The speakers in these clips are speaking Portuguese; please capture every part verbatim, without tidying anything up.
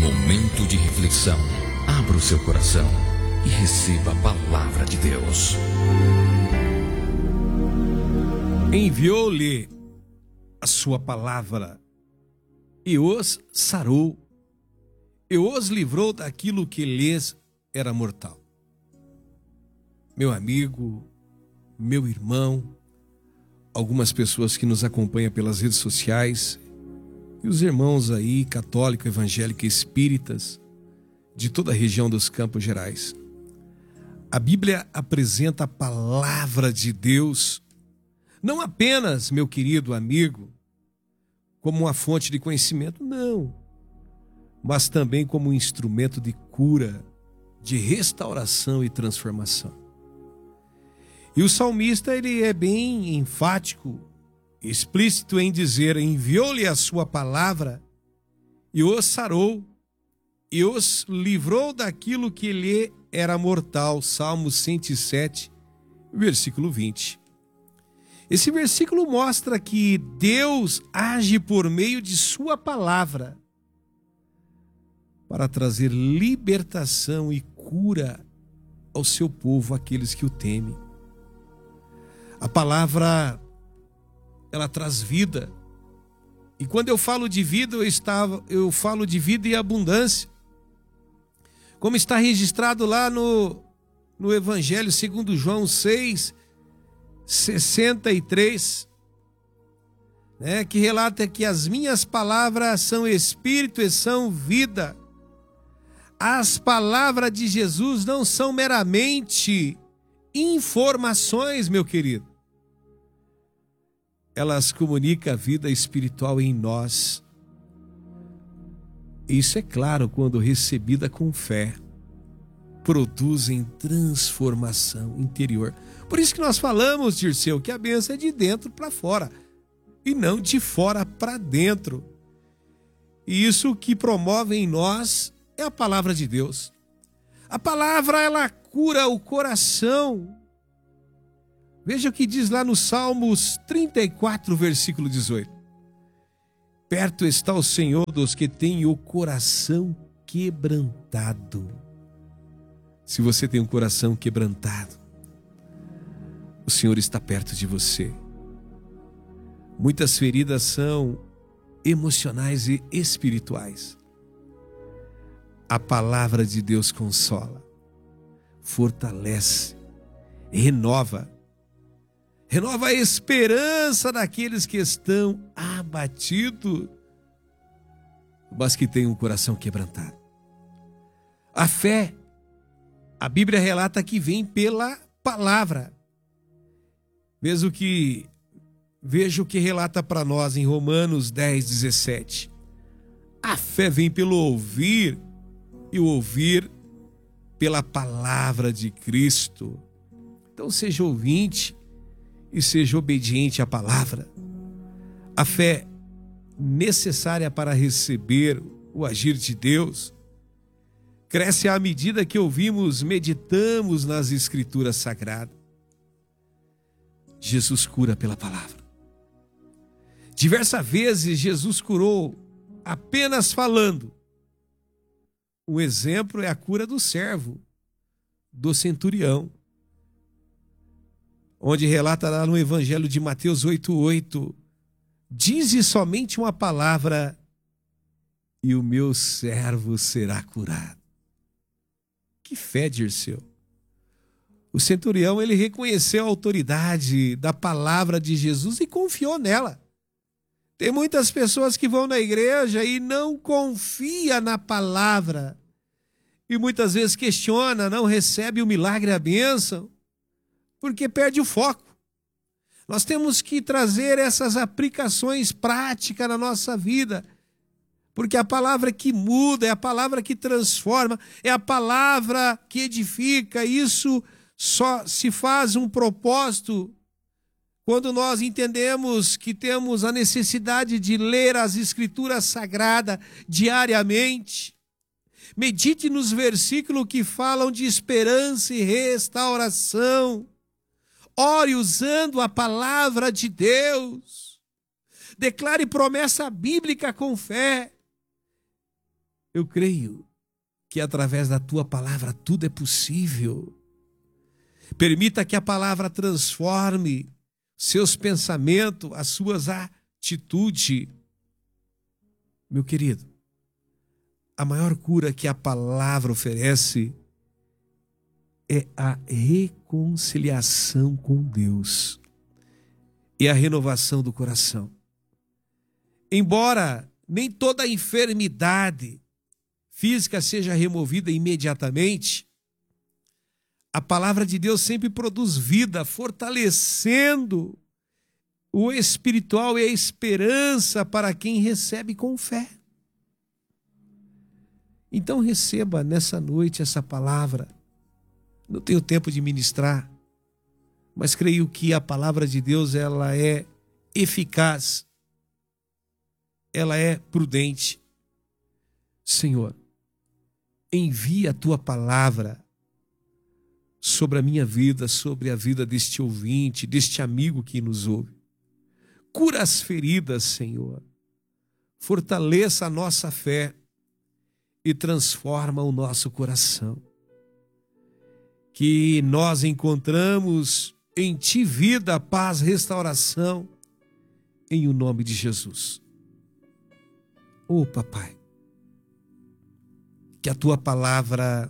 Momento de reflexão. Abra o seu coração e receba a palavra de Deus. Enviou-lhe a sua palavra e os sarou, e os livrou daquilo que lhes era mortal. Meu amigo, meu irmão, algumas pessoas que nos acompanham pelas redes sociais, e os irmãos aí, católico, evangélico e espíritas, de toda a região dos Campos Gerais. A Bíblia apresenta a palavra de Deus, não apenas, meu querido amigo, como uma fonte de conhecimento, não, mas também como um instrumento de cura, de restauração e transformação. E o salmista, ele é bem enfático, explícito em dizer: enviou-lhe a sua palavra e os sarou, e os livrou daquilo que lhe era mortal. Salmo cento e sete, versículo vinte. Esse versículo mostra que Deus age por meio de sua palavra para trazer libertação e cura ao seu povo, aqueles que o temem. A palavra, ela traz vida. E quando eu falo de vida, eu, estava, eu falo de vida e abundância. Como está registrado lá no, no Evangelho segundo João seis, sessenta e três, né, que relata que as minhas palavras são espírito e são vida. As palavras de Jesus não são meramente informações, meu querido. Elas comunicam a vida espiritual em nós. Isso é claro quando recebida com fé. Produzem transformação interior. Por isso que nós falamos, Dirceu, que a bênção é de dentro para fora e não de fora para dentro. E isso que promove em nós é a palavra de Deus. A palavra, ela cura o coração. Veja o que diz lá no Salmos trinta e quatro, versículo dezoito. Perto está o Senhor dos que têm o coração quebrantado. Se você tem um coração quebrantado, o Senhor está perto de você. Muitas feridas são emocionais e espirituais. A palavra de Deus consola, fortalece, renova. Renova a esperança daqueles que estão abatidos, mas que têm um coração quebrantado. A fé, a Bíblia relata que vem pela palavra. Mesmo que veja o que relata para nós em Romanos dez, dezessete. A fé vem pelo ouvir, e o ouvir pela palavra de Cristo. Então seja ouvinte e seja obediente à palavra. A fé necessária para receber o agir de Deus cresce à medida que ouvimos, meditamos nas Escrituras Sagradas. Jesus cura pela palavra. Diversas vezes Jesus curou apenas falando. Um exemplo é a cura do servo, do centurião, onde relata lá no Evangelho de Mateus oito, oito, dize somente uma palavra e o meu servo será curado. Que fé, Dirceu! O centurião, ele reconheceu a autoridade da palavra de Jesus e confiou nela. Tem muitas pessoas que vão na igreja e não confiam na palavra. E muitas vezes questiona, não recebe o milagre, a bênção, porque perde o foco. Nós temos que trazer essas aplicações práticas na nossa vida, porque a palavra que muda, é a palavra que transforma, é a palavra que edifica. Isso só se faz um propósito quando nós entendemos que temos a necessidade de ler as Escrituras Sagradas diariamente. Medite nos versículos que falam de esperança e restauração. Ore usando a palavra de Deus. Declare promessa bíblica com fé. Eu creio que através da tua palavra tudo é possível. Permita que a palavra transforme seus pensamentos, as suas atitudes. Meu querido, a maior cura que a palavra oferece é a reconciliação com Deus e a renovação do coração. Embora nem toda enfermidade física seja removida imediatamente, a palavra de Deus sempre produz vida, fortalecendo o espiritual e a esperança para quem recebe com fé. Então receba nessa noite essa palavra. Não tenho tempo de ministrar, mas creio que a palavra de Deus ela é eficaz, ela é prudente. Senhor, envia a tua palavra sobre a minha vida, sobre a vida deste ouvinte, deste amigo que nos ouve. Cura as feridas, Senhor. Fortaleça a nossa fé e transforma o nosso coração. Que nós encontramos em Ti vida, paz, restauração, em o nome de Jesus. Oh, Papai, que a Tua palavra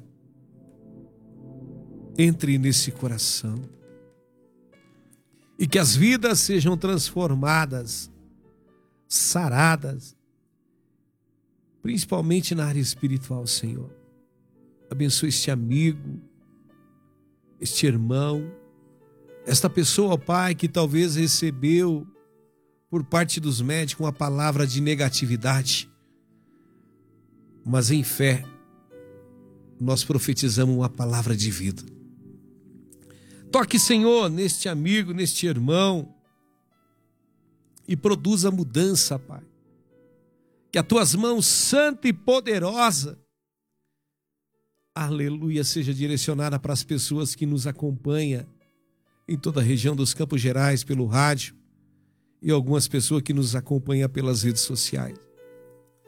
entre nesse coração e que as vidas sejam transformadas, saradas, principalmente na área espiritual, Senhor. Abençoe este amigo, este irmão, esta pessoa, ó Pai, que talvez recebeu por parte dos médicos uma palavra de negatividade, mas em fé nós profetizamos uma palavra de vida. Toque, Senhor, neste amigo, neste irmão e produza mudança, Pai. Que as tuas mãos santa e poderosa, aleluia, seja direcionada para as pessoas que nos acompanham em toda a região dos Campos Gerais, pelo rádio, e algumas pessoas que nos acompanham pelas redes sociais.